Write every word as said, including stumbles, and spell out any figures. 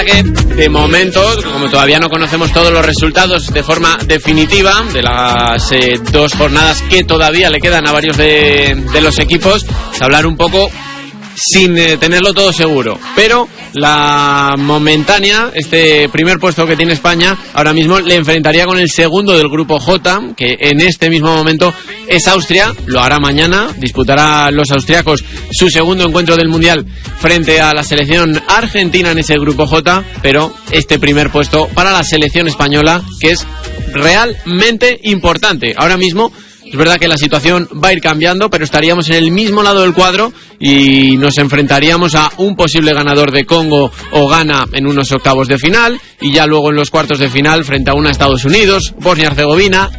Que de momento, como todavía no conocemos todos los resultados de forma definitiva de las eh, dos jornadas que todavía le quedan a varios de, de los equipos, hablar un poco sin eh, tenerlo todo seguro, pero la momentánea, este primer puesto que tiene España ahora mismo le enfrentaría con el segundo del grupo J, que en este mismo momento es Austria. Lo hará mañana, disputará los austriacos su segundo encuentro del Mundial frente a la selección argentina en ese grupo J, pero este primer puesto para la selección española, que es realmente importante. Ahora mismo es verdad que la situación va a ir cambiando, pero estaríamos en el mismo lado del cuadro y nos enfrentaríamos a un posible ganador de Congo o Ghana en unos octavos de final, y ya luego en los cuartos de final frente a una Estados Unidos, Bosnia-Herzegovina,